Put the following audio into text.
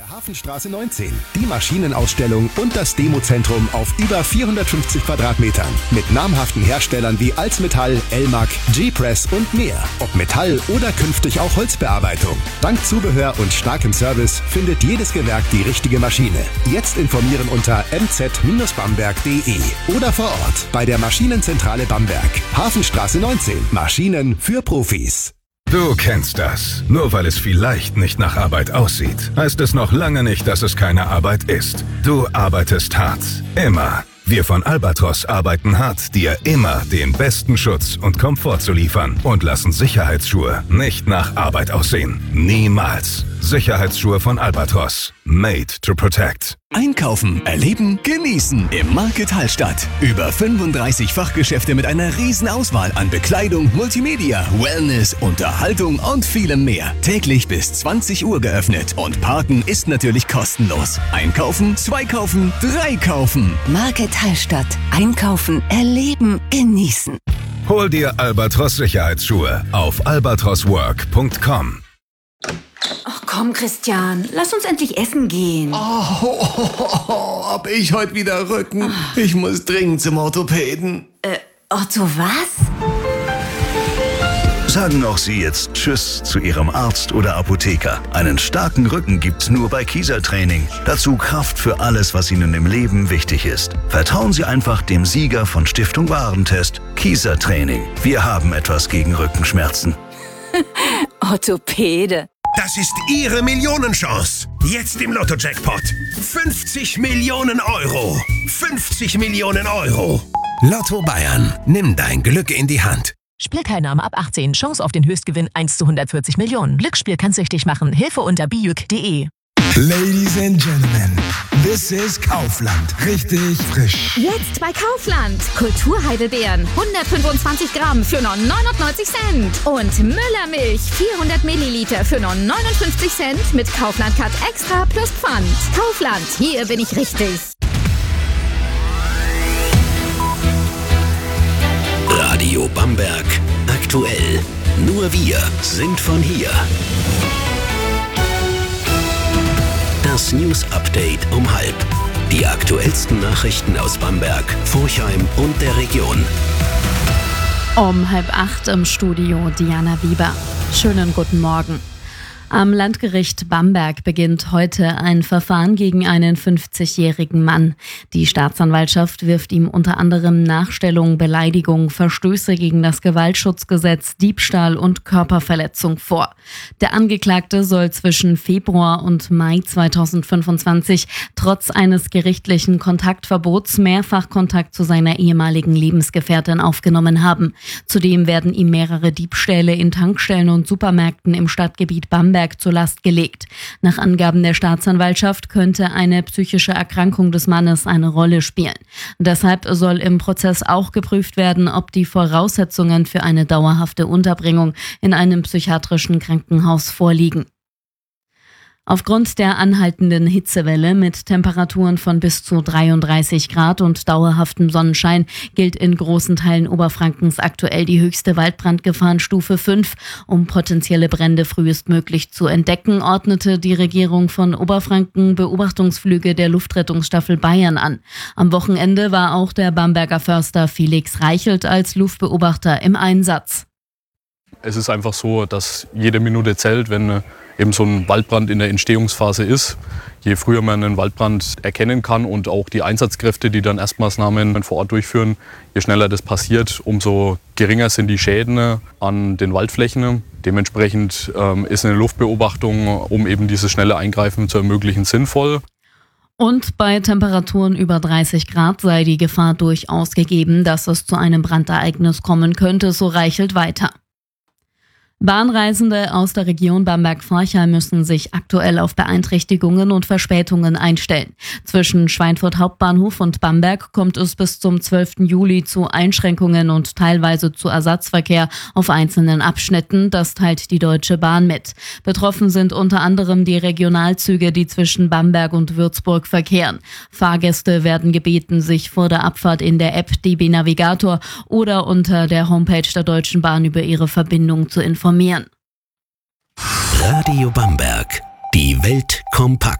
Hafenstraße 19. Die Maschinenausstellung und das Demozentrum auf über 450 Quadratmetern. Mit namhaften Herstellern wie Alsmetall, Elmag, G-Press und mehr. Ob Metall oder künftig auch Holzbearbeitung. Dank Zubehör und starkem Service findet jedes Gewerk die richtige Maschine. Jetzt informieren unter mz-bamberg.de oder vor Ort bei der Maschinenzentrale Bamberg. Hafenstraße 19. Maschinen für Profis. Du kennst das. Nur weil es vielleicht nicht nach Arbeit aussieht, heißt es noch lange nicht, dass es keine Arbeit ist. Du arbeitest hart. Immer. Wir von Albatros arbeiten hart, dir immer den besten Schutz und Komfort zu liefern und lassen Sicherheitsschuhe nicht nach Arbeit aussehen. Niemals. Sicherheitsschuhe von Albatros. Made to protect. Einkaufen, erleben, genießen im Market Hallstatt. Über 35 Fachgeschäfte mit einer riesen Auswahl an Bekleidung, Multimedia, Wellness, Unterhaltung und vielem mehr. Täglich bis 20 Uhr geöffnet und Parken ist natürlich kostenlos. Einkaufen, 2 kaufen, 3 kaufen. Market Hallstatt. Einkaufen, erleben, genießen. Hol dir Albatros Sicherheitsschuhe auf albatroswork.com. Ach komm, Christian, lass uns endlich essen gehen. Hab ich heute wieder Rücken. Ich muss dringend zum Orthopäden. Otto, was? Sagen auch Sie jetzt Tschüss zu Ihrem Arzt oder Apotheker. Einen starken Rücken gibt's nur bei Kiesertraining. Dazu Kraft für alles, was Ihnen im Leben wichtig ist. Vertrauen Sie einfach dem Sieger von Stiftung Warentest, Kiesertraining. Wir haben etwas gegen Rückenschmerzen. Orthopäde. Das ist Ihre Millionenchance. Jetzt im Lotto-Jackpot. 50 Millionen Euro. 50 Millionen Euro. Lotto Bayern. Nimm dein Glück in die Hand. Spielteilnahme ab 18. Chance auf den Höchstgewinn 1 zu 140 Millionen. Glücksspiel kann süchtig machen. Hilfe unter biüc.de. Ladies and Gentlemen, this is Kaufland. Richtig frisch. Jetzt bei Kaufland. Kulturheidelbeeren 125 Gramm für nur 99 Cent. Und Müllermilch 400 Milliliter für nur 59 Cent mit Kaufland Cut Extra plus Pfand. Kaufland, hier bin ich richtig. Radio Bamberg. Aktuell. Nur wir sind von hier. Das News Update um 12:30. Die aktuellsten Nachrichten aus Bamberg, Forchheim und der Region. Um 7:30 im Studio Diana Wieber. Schönen guten Morgen. Am Landgericht Bamberg beginnt heute ein Verfahren gegen einen 50-jährigen Mann. Die Staatsanwaltschaft wirft ihm unter anderem Nachstellung, Beleidigung, Verstöße gegen das Gewaltschutzgesetz, Diebstahl und Körperverletzung vor. Der Angeklagte soll zwischen Februar und Mai 2025 trotz eines gerichtlichen Kontaktverbots mehrfach Kontakt zu seiner ehemaligen Lebensgefährtin aufgenommen haben. Zudem werden ihm mehrere Diebstähle in Tankstellen und Supermärkten im Stadtgebiet Bamberg zur Last gelegt. Nach Angaben der Staatsanwaltschaft könnte eine psychische Erkrankung des Mannes eine Rolle spielen. Deshalb soll im Prozess auch geprüft werden, ob die Voraussetzungen für eine dauerhafte Unterbringung in einem psychiatrischen Krankenhaus vorliegen. Aufgrund der anhaltenden Hitzewelle mit Temperaturen von bis zu 33 Grad und dauerhaftem Sonnenschein gilt in großen Teilen Oberfrankens aktuell die höchste Waldbrandgefahrenstufe 5. Um potenzielle Brände frühestmöglich zu entdecken, ordnete die Regierung von Oberfranken Beobachtungsflüge der Luftrettungsstaffel Bayern an. Am Wochenende war auch der Bamberger Förster Felix Reichelt als Luftbeobachter im Einsatz. Es ist einfach so, dass jede Minute zählt, wenn eben so ein Waldbrand in der Entstehungsphase ist. Je früher man einen Waldbrand erkennen kann und auch die Einsatzkräfte, die dann Erstmaßnahmen vor Ort durchführen, je schneller das passiert, umso geringer sind die Schäden an den Waldflächen. Dementsprechend ist eine Luftbeobachtung, um eben dieses schnelle Eingreifen zu ermöglichen, sinnvoll. Und bei Temperaturen über 30 Grad sei die Gefahr durchaus gegeben, dass es zu einem Brandereignis kommen könnte, so Reichelt weiter. Bahnreisende aus der Region Bamberg-Forchheim müssen sich aktuell auf Beeinträchtigungen und Verspätungen einstellen. Zwischen Schweinfurt Hauptbahnhof und Bamberg kommt es bis zum 12. Juli zu Einschränkungen und teilweise zu Ersatzverkehr auf einzelnen Abschnitten. Das teilt die Deutsche Bahn mit. Betroffen sind unter anderem die Regionalzüge, die zwischen Bamberg und Würzburg verkehren. Fahrgäste werden gebeten, sich vor der Abfahrt in der App DB Navigator oder unter der Homepage der Deutschen Bahn über ihre Verbindung zu informieren. Radio Bamberg. Die Welt kompakt.